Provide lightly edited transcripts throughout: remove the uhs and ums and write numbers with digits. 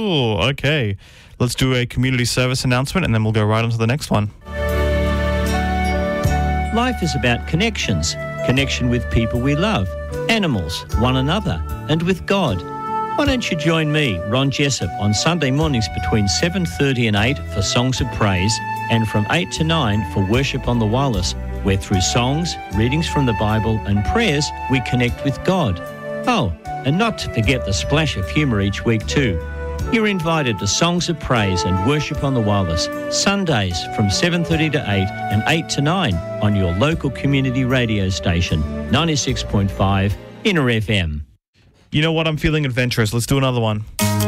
Cool. Okay. Let's do a community service announcement and then we'll go right on to the next one. Life is about connections. Connection with people we love, animals, one another, and with God. Why don't you join me, Ron Jessup, on Sunday mornings between 7:30 and 8 for Songs of Praise and from 8 to 9 for Worship on the Wireless, where through songs, readings from the Bible and prayers, we connect with God. Oh, and not to forget the splash of humour each week too. You're invited to Songs of Praise and Worship on the Wireless, Sundays from 7:30 to 8 and 8 to 9 on your local community radio station, 96.5 Inner FM. You know what? I'm feeling adventurous. Let's do another one.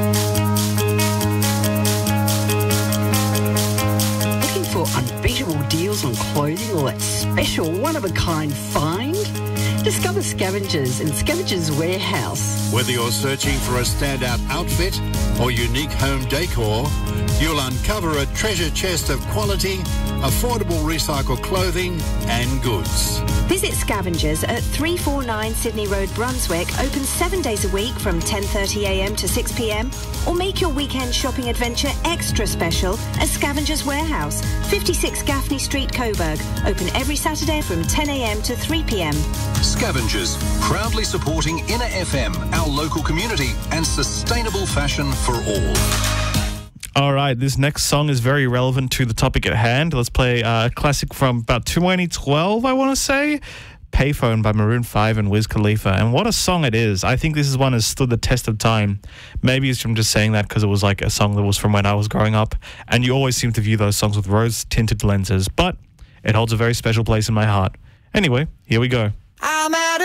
Looking for unbeatable deals on clothing or that special one-of-a-kind find? Discover Scavengers and Scavengers Warehouse. Whether you're searching for a standout outfit or unique home decor, you'll uncover a treasure chest of quality, affordable recycled clothing and goods. Visit Scavengers at 349 Sydney Road, Brunswick, open 7 days a week from 10:30am to 6pm, or make your weekend shopping adventure extra special at Scavengers Warehouse, 56 Gaffney Street, Coburg, open every Saturday from 10am to 3pm. Scavengers, proudly supporting Inner FM, our local community, and sustainable fashion for all. All right, this next song is very relevant to the topic at hand. Let's play a classic from about 2012, I want to say. Payphone by Maroon 5 and Wiz Khalifa. And what a song it is. I think this is one that stood the test of time. Maybe it's from just saying that because it was like a song that was from when I was growing up. And you always seem to view those songs with rose-tinted lenses. But it holds a very special place in my heart. Anyway, here we go. I'm at